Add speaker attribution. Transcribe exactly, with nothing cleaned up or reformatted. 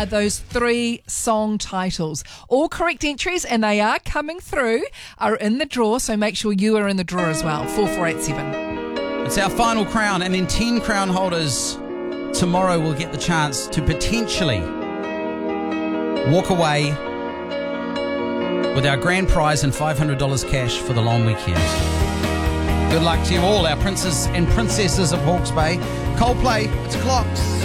Speaker 1: are those three song titles. All correct entries, and they are coming through, are in the draw, so make sure you are in the draw as well. four four eight seven.
Speaker 2: It's our final crown, and then ten crown holders tomorrow will get the chance to potentially walk away with our grand prize and five hundred dollars cash for the long weekend. Good luck to you all, our princes and princesses of Hawke's Bay. Coldplay, it's clocks.